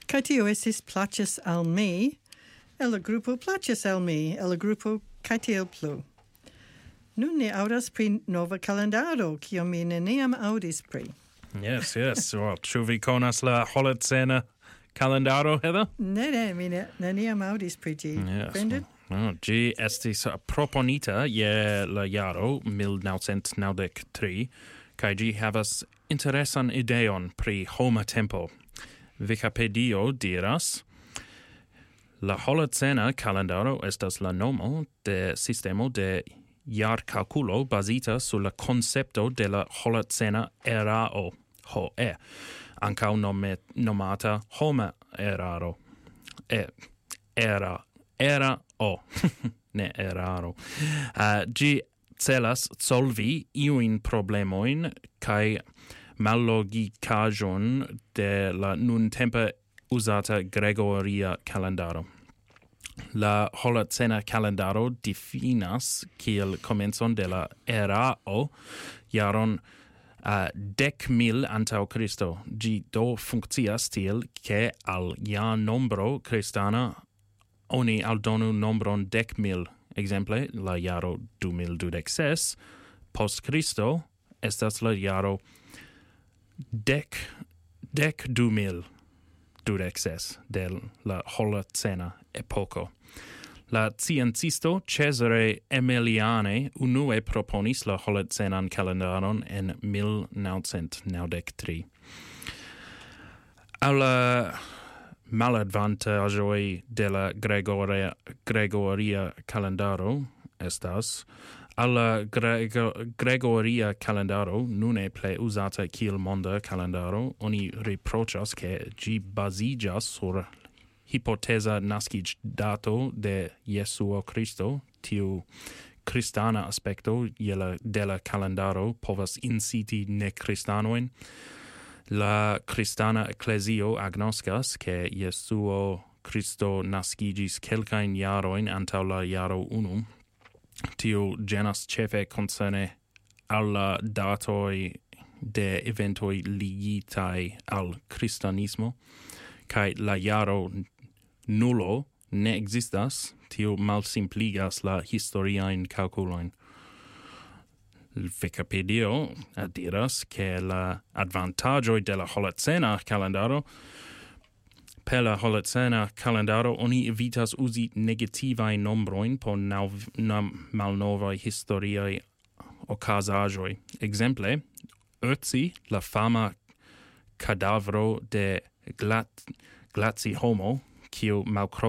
Kai tio estis plaĉas al mi, el la grupo plaĉas al mi, el la grupo kai tiel plu. Nun ni aŭdas pri nova kalendaro, kion mi neniam aŭdis pri. Yes. Well, ĉu vi konas la holocena kalendaro, Heather? Ne, mi neniam aŭdis pri ĝi. Fremde? Ĝi estis proponita je la jaro 1993, kaj ĝi havas interesan ideon pri homa tempo. Wikipedio diras: la holocena kalendaro estas la nomo de sistemo de jarkalkulo basita sur la concepto de la holocena erao, HOE, ankaŭ nomata homa eraro. Erao, ne eraro. Ĝi celas solvi iujn problemojn kaj mallogikaĵon de la nuntempe usata Gregoria kalendaro. La holocena kalendaro difinas kiel komencon de la erao jaron 10.000 antaŭ Kristo. Ĝi do funkcias tiel ke al jarnombro kristana oni aldonu nombron 10.000. Ekzemple, la jaro 2026 post Kristo estas la jaro 10.026 de la holocena epoko. La sciencisto Cesare Emiliani unue proponis la holocenan kalendaron en 1993. Al la maladvantaĝoj de la Gregoria kalendaro estas: al la Gregoria kalendaro, nune ple uzata kiel monda kalendaro, oni riproĉas ke ĝi baziĝas sur hipoteza naskiĝdato de Jesuo Kristo. Tiu kristana aspekto de la kalendaro povas inciti nekristanojn. La kristana eklezio agnoskas ke Jesuo Kristo naskiĝis kelkajn jarojn antaŭ la jaro 1. Tio ĝenas ĉefe koncerne al la datoj de eventoj ligitaj al kristanismo, kaj la jaro nulo ne ekzistas. Tio malsimpligas la historiajn kalkulojn. Wikipedio diras ke la avantaĝoj de la holocena kalendaro: per la holocena kalendaro oni evitas uzi negativajn nombrojn por malnovaj historiaj okazaĵoj. Ekzemple, Ötzi, la fama kadavro de glacihomo, kiu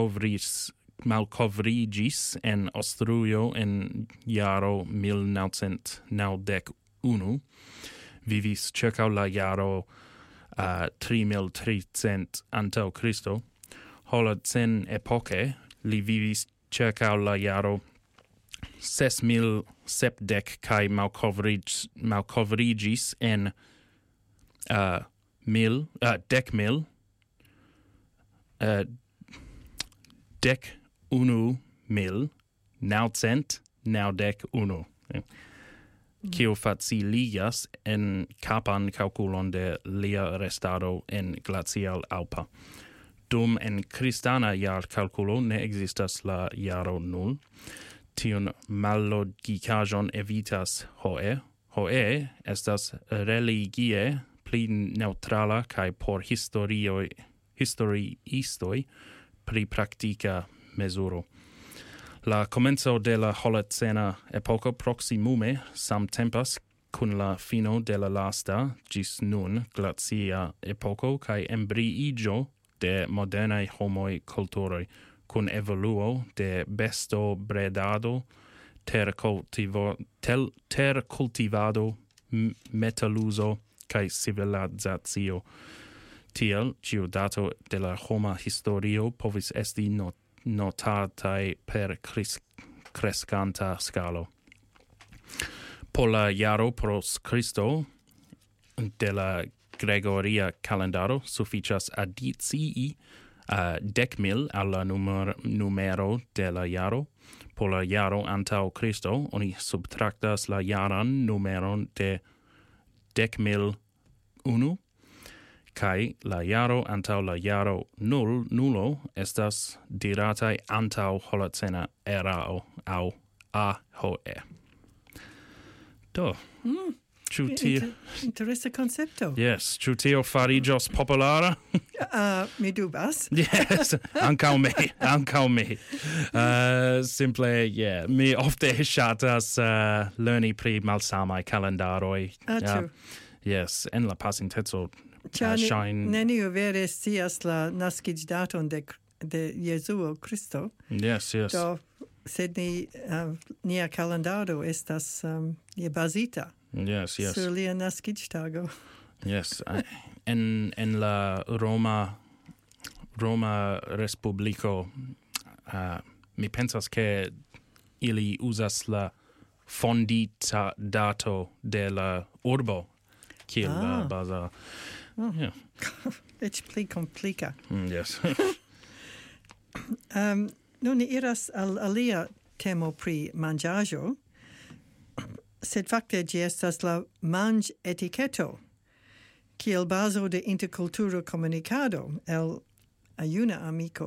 malkovriĝis en Aŭstrujo en jaro 1991, vivis ĉirkaŭ la jaro 3300 antaŭ Kristo. Holocen epoke li vivis ĉirkaŭ la jaro 6070 kaj malkovriĝis en 10.000 11.991, kio faciligas en kapan kalkulon de lia restado en glacial Alpa. Dum en kristana jarkalkulo ne ekzistas la jaro 0. Tiun mallogikaĵon evitas HOE. HOE estas religie pli neutrala kaj por historiistoj pri praktika mezuro. La komenco de la holocena epoko proksimume samtempas kun la fino de la lasta ĝis nun glacia epoko kaj embriiĝo de modernaj homoj kulturoj, kun evoluo de bestobredado, terkultivado, metaluzo kaj civilizacio. Tiel, ĉiu dato de la homa historio povis esti notataj per kreskanta skalo. Por la jaro post Kristo de la Gregoria kalendaro sufiĉas adicii 10.000 al la numero de la jaro. Por la jaro antaŭ Kristo oni subtraktas la jaran numeron de 10.001, kai la jaro antau la jaro nulo estas diratai antau Holocena erao au ahoe. Do. Ĉu tio interesa concepto. Yes, ĉu tio fariĝos populara? Mi dubas. Yes, ankaŭ mi. Simple, yeah, mi ofte ŝatas lerni pri malsamaj kalendaroj. Yes, en la pasinteco neniu vere scias la naskiĝdaton de Jesuo Kristo. Yes. Do, sed nia kalendaro estas bazita. Yes. Sur lia naskiĝtago. Yes, en la Roma Respubliko mi pensas ke ili uzas la fondita dato de la urbo kiel la baza. Yeah. Eĉ pli komplika. Yes. Nun ni iras al alia temo pri manĝaĵo. Sed fakte ĝi estas la manĝ-etiketo, kiel bazo de interkultura komunikado el juna amiko.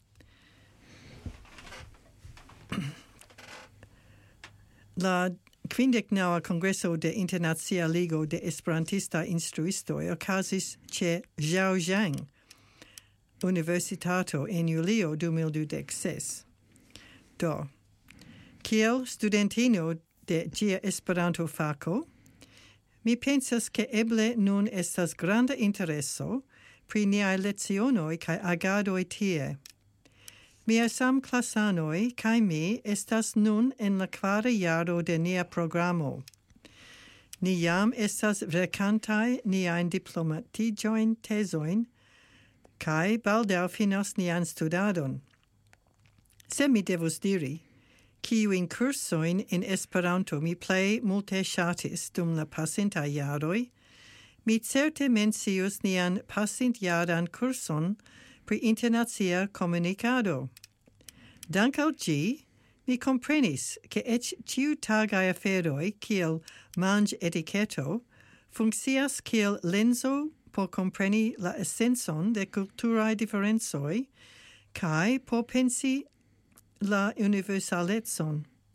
La 59. Kongreso de Internacia Ligo de Esperantista Instruistoj okazis ĉe Zhejiang Universitato en julio 2026. Do, kiel studentino de ĝia Esperanto fako, mi pensas ke eble nun estas granda intereso pri niaj lecionoj kaj agadoj tie. Miaj samklasanoj kaj mi estas nun en la kvara jaro de nia programo. Ni jam estas verkantaj niajn diplomatiĝojn tezojn kaj baldaŭ finos nian studadon. Se mi devus diri, kiujn kursojn en Esperanto mi plej multe ŝatis dum la pasintaj jaroj, mi certe mencius nian pasintjaran kurson pri internacia komunikado. Dank al ĝi, mi komprenis ke eĉ ĉiutagaj aferoj kiel manĝetiketo funkcias kiel lenso por kompreni la esencon de kulturaj diferencoj kaj por pensi la universalecon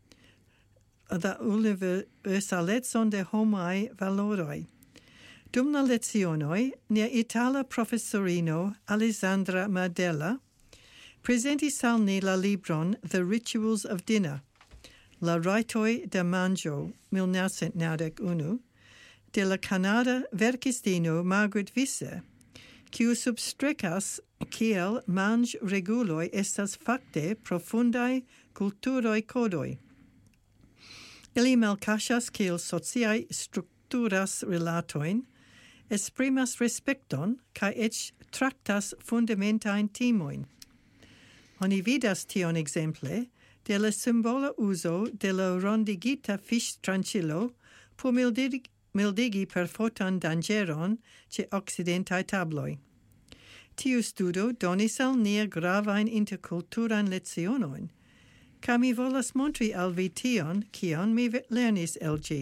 de homaj valoroj. Dum la lecionoj, nia itala profesorino Alessandra Madella presentis al ni la libron The Rituals of Dinner, La Rajtoj de Manĝo 1991, de la kanada verkistino Margaret Visser, kiu substrekas kiel manĝreguloj estas fakte profundaj kulturaj kodoj. Ili malkaŝas kiel sociaj strukturas rilatojn, esprimas respekton kaj eĉ traktas fundamentajn temojn. Oni vidas tion ekzemple de la simbola uzo de la rondigita fiŝtranĉilo por mildigi perfortan danĝeron ĉe okcidentaj tabloj. Tiu studo donis al nia gravajn interkulturajn lecionojn, kaj mi volas montri al vi tion, kion mi lernis el ĝi.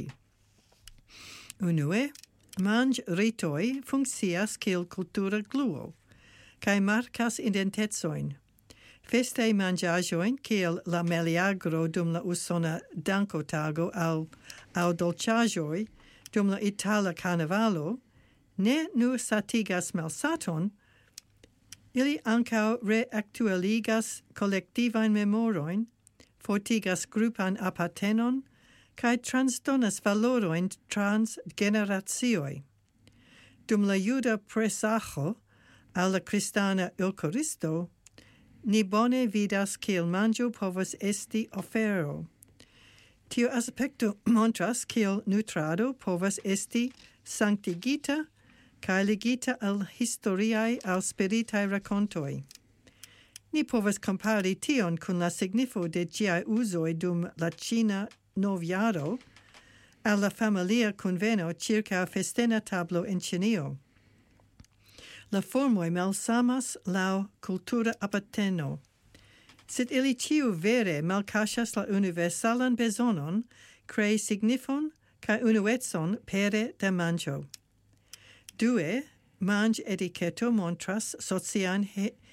Unue, manĝritoj funkcias kiel kultura gluo, kaj markas identecojn. Festaj manĝaĵojn, kiel la meliagro dum la usona dankotago aŭ dolĉaĵoj dum la itala karnavalo, ne nur satigas malsaton, ili ankaŭ reaktualigas kolektivajn memorojn, fortigas grupan apartenon kaj transdonas valorojn trans generacioj. Dum la juda presaĵo al la kristana eŭkaristo, ni bone vidas kiel manĝo povas esti ofero. Tiu aspekto montras kiel nutrado povas esti sanktigita kaj ligita al historiaj aŭ spiritaj rakontoj. Ni povas kompari tion kun la signifo de ĝiaj uzoj dum la ĉina novjaro al la familia kunveno ĉirkaŭ festena tablo en Ĉinio. La formoj malsamas laŭ kultura aparteno, sed ili ĉiu vere malkaŝas la universalan bezonon krei signifon kaj unuecon pere de manĝo. Due, mange etiqueto montras socian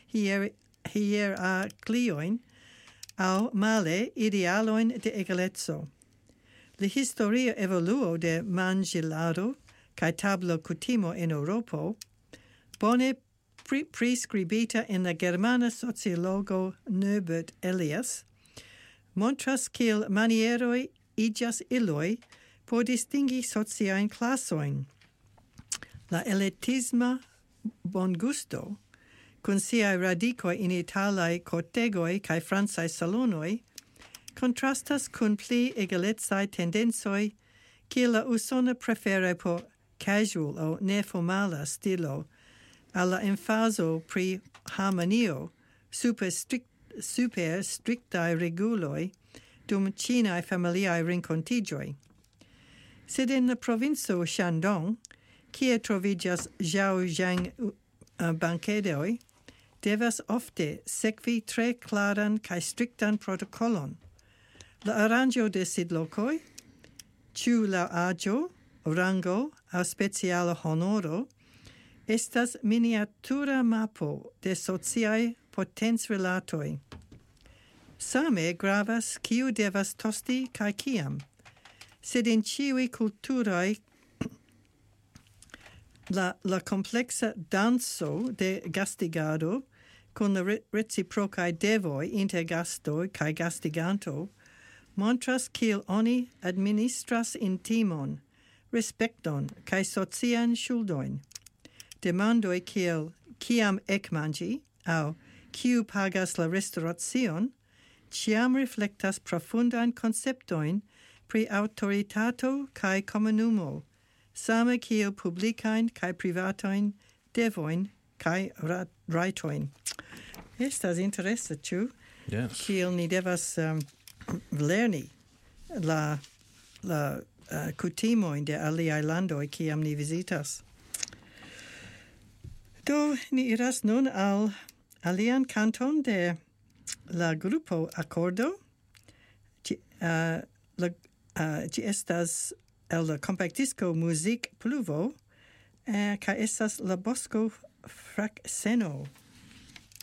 hierarchioin au male idealoin de egalezzo. La historia evoluo de mangilado cae tablo cutimo in Europo, bone prescribita in la germana sociologo Norbert Elias, montras kiel manieroi igas illoi por distingi sociain classoin. La elitisma bon gusto, cun siae radicoi in Italiae cortegoi cae Francae salonoi, contrastas cun pli egalezae tendenzoi kiel la usona prefere por casual o neformala stilo alla emfaso pri harmonio super strictae reguloi dum cinae familiae rincontigioi. Sed in la provinco Shandong, kie trovigas Zhaojiang banquedoi, devas ofte sekvi tre claran cae strictan protocolon. La aranjo de sidlokoi, ciu la agio, rango, au speciala honoro, estas miniatura mapo de sociae potensrelatoi. Same gravas kiu devas tosti cae kiam, sed in ciui culturae la complexa danso de gastigado con la reciprocae devoi inter gastoi cae gastiganto montras kiel oni administras intimon, respecton cae socian shuldoin. Demandoi kiel kiam ekmangi au kiu pagas la restauracion ciam reflectas profundan conceptoin pri autoritato cae communumo, same kiel publicain cae privatoin devoin cae raitoin. Estas interesa, ĉu? Yes. Kiel ni devas lerni la kutimoin de aliaj landoj kiam ni visitas. Do ni iras nun al alian canton de la grupo Accordo. Ĝi estas el la compactisco Music Pluvo, ca estas la Bosco Frakseno.